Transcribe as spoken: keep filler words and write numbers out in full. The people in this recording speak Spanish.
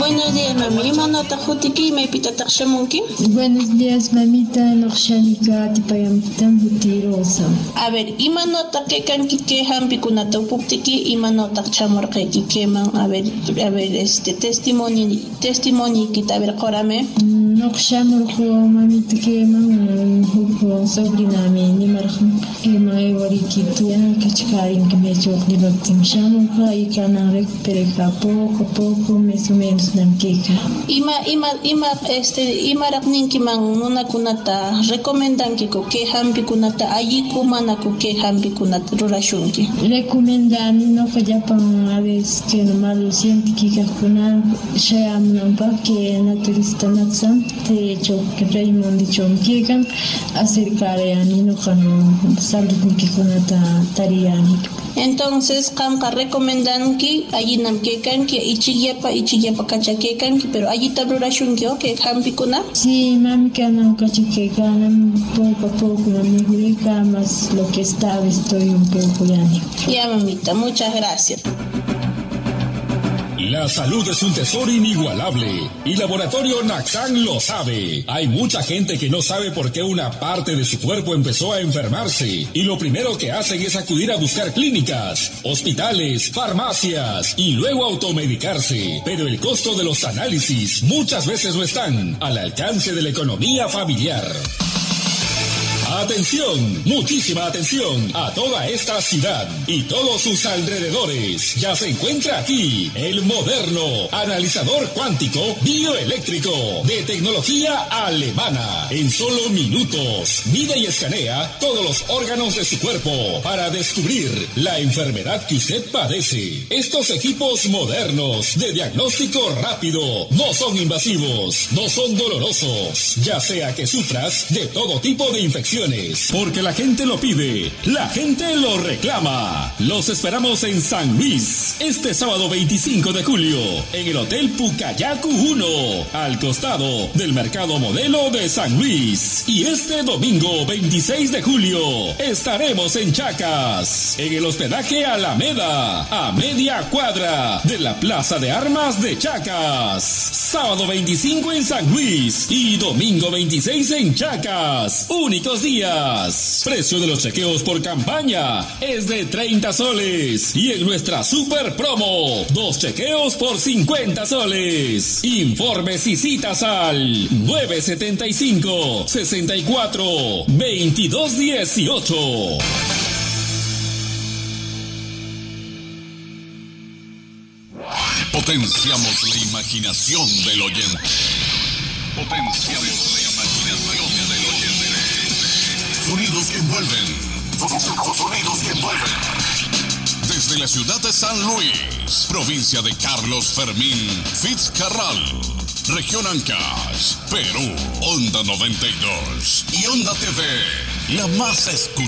Buenos días, mami. ¿Imanota jutiki maypita taqshamunki? Buenos días, mamita. Noqshanika tipayampitan hutirosa. A ver, imanota que kanki que hampikunata upuptiki, imanota chamorqayki keman. A ver, a ver, este testimonio, testimonio kita, a ver, qórame. Noqshamurqu mamita keman huk sobrinami nimarqan keman aywariykitu kachkarinki mechuqni loptin shamurqa y kanan recupereka poco a poco mes o menos namkeka. Ima ima ima este imaraq ninkiman nunakunata recomendankiku que hampikunata alliku manaku que hampikunata rurashunki. Recomendani noqa llapan a veces que no malo científica kikaqkuna shayamunanpaq que naturista natsan de hecho que Raimundo chonkikan acercarayani noqa saludnikikunata tariyani. Entonces, qamqa recomendanki allinam kaykanki ichillapa ichillapa kachakaykanki, pero allita rurashunki o que hampikuna? Sí, mami kanan kachakaykanan poco a poco mejorica más lo que estaba estoy un poco yani. Ya, mamita, muchas gracias. La salud es un tesoro inigualable y Laboratorio Naxan lo sabe. Hay mucha gente que no sabe por qué una parte de su cuerpo empezó a enfermarse y lo primero que hacen es acudir a buscar clínicas, hospitales, farmacias y luego automedicarse. Pero el costo de los análisis muchas veces no están al alcance de la economía familiar. Atención, muchísima atención a toda esta ciudad y todos sus alrededores. Ya se encuentra aquí el moderno analizador cuántico bioeléctrico de tecnología alemana. En solo minutos mide y escanea todos los órganos de su cuerpo para descubrir la enfermedad que usted padece. Estos equipos modernos de diagnóstico rápido no son invasivos, no son dolorosos, ya sea que sufras de todo tipo de infecciones. Porque la gente lo pide, la gente lo reclama. Los esperamos en San Luis este sábado veinticinco de julio en el Hotel Pucayacu uno, al costado del Mercado Modelo de San Luis. Y este domingo veintiséis de julio estaremos en Chacas, en el hospedaje Alameda, a media cuadra de la Plaza de Armas de Chacas. Sábado veinticinco en San Luis y domingo veintiséis en Chacas. Únicos días. Precio de los chequeos por campaña es de treinta soles y en nuestra super promo dos chequeos por cincuenta soles. Informes y citas al nueve setenta y cinco, sesenta y cuatro, veintidós dieciocho. Potenciamos la imaginación del oyente. Potenciamos la imaginación del oyente. Sonidos que envuelven. Sonidos que envuelven. Desde la ciudad de San Luis, provincia de Carlos Fermín Fitzcarral, región Ancash, Perú, Onda noventa y dos y Onda T V, la más escuchada.